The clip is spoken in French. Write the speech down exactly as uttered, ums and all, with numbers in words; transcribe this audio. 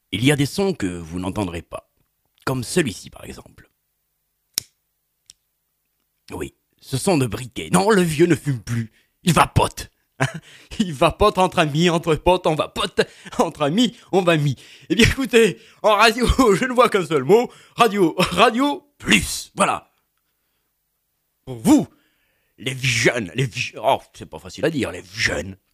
Il y a des sons que vous n'entendrez pas, comme celui-ci par exemple. Oui, ce son de briquet. Non, le vieux ne fume plus, il vapote. Il vapote entre amis, entre potes, on vapote, entre amis, on va mis. Eh bien écoutez, en radio, je ne vois qu'un seul mot, radio, radio, plus, voilà. Pour vous, les jeunes, les vieux, oh, c'est pas facile à dire, les jeunes,